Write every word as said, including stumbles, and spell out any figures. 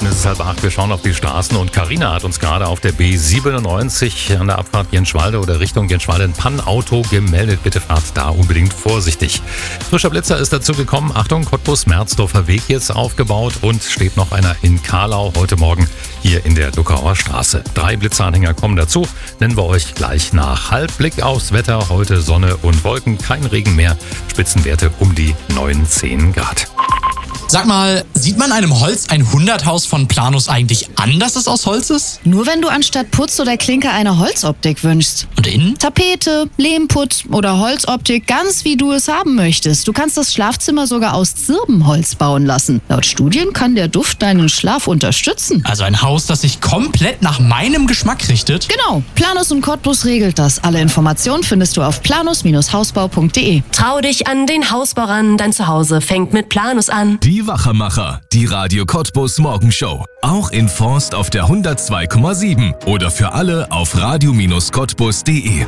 Minuten ist es halb acht. Wir schauen auf die Straßen und Carina hat uns gerade auf der B siebenundneunzig an der Abfahrt Jenschwalde oder Richtung Jenschwalde ein Pannauto gemeldet. Bitte fahrt da unbedingt vorsichtig. Frischer Blitzer ist dazu gekommen. Achtung, Cottbus-Merzdorfer Weg jetzt aufgebaut und steht noch einer in Carlau heute Morgen hier in der Luckauer Straße. Drei Blitzeranhänger kommen dazu, nennen wir euch gleich nach. Halbblick aufs Wetter, heute Sonne und Wolken, kein Regen mehr, Spitzenwerte um die neun, zehn Grad. Sag mal, sieht man einem Holz ein Hunderthaus von Planus eigentlich an, dass es aus Holz ist? Nur wenn du anstatt Putz oder Klinker eine Holzoptik wünschst. Und innen? Tapete, Lehmputz oder Holzoptik, ganz wie du es haben möchtest. Du kannst das Schlafzimmer sogar aus Zirbenholz bauen lassen. Laut Studien kann der Duft deinen Schlaf unterstützen. Also ein Haus, das sich komplett nach meinem Geschmack richtet? Genau, Planus und Cottbus regelt das. Alle Informationen findest du auf planus Hausbau punkt de. Trau dich an den Hausbau ran, dein Zuhause fängt mit Planus an. Die Wachermacher, die Radio Cottbus Morgenshow. Auch in Forst auf der hundertzwei Komma sieben oder für alle auf radio Cottbus punkt de.